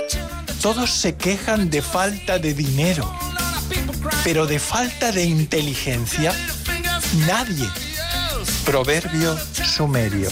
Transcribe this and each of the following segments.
Todos se quejan de falta de dinero, pero de falta de inteligencia, nadie. Proverbio sumerio.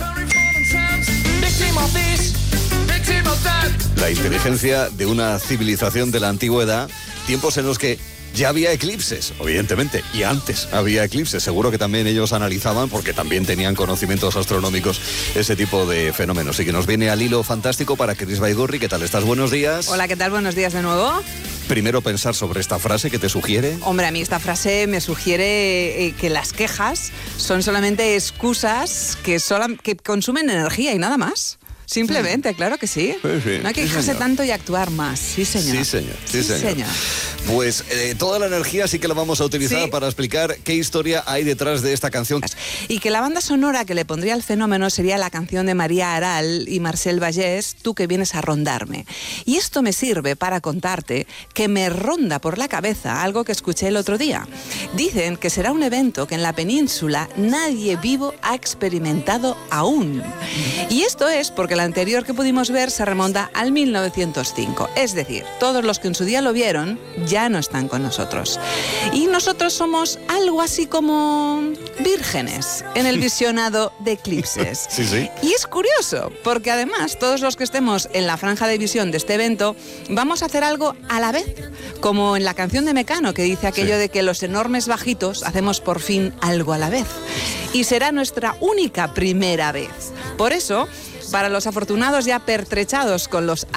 La inteligencia de una civilización de la antigüedad, tiempos en los que ya había eclipses, evidentemente, y antes había eclipses. Seguro que también ellos analizaban, porque también tenían conocimientos astronómicos, ese tipo de fenómenos. Y que nos viene al hilo fantástico para Chris Baigorri. ¿Qué tal estás? Buenos días. Hola, ¿qué tal? Buenos días de nuevo. Primero pensar sobre esta frase que te sugiere. Hombre, a mí esta frase me sugiere que las quejas son solamente excusas que consumen energía y nada más. Simplemente, claro que sí. Sí, no hay que quejarse tanto y actuar más. Sí, señor. Sí, señor. Pues toda la energía sí que la vamos a utilizar para explicar qué historia hay detrás de esta canción. Y que la banda sonora que le pondría al fenómeno sería la canción de María Aral y Marcel Vallès, Tú que vienes a rondarme. Y esto me sirve para contarte que me ronda por la cabeza algo que escuché el otro día. Dicen que será un evento que en la península nadie vivo ha experimentado aún. Y esto es porque la anterior que pudimos ver se remonta al 1905. Es decir, todos los que en su día lo vieron ya no están con nosotros. Y nosotros somos algo así como vírgenes en el visionado de eclipses. Sí. Y es curioso, porque además todos los que estemos en la franja de visión de este evento vamos a hacer algo a la vez, como en la canción de Mecano, que dice aquello de que los enormes bajitos hacemos por fin algo a la vez. Y será nuestra única primera vez. Por eso, para los afortunados ya pertrechados con los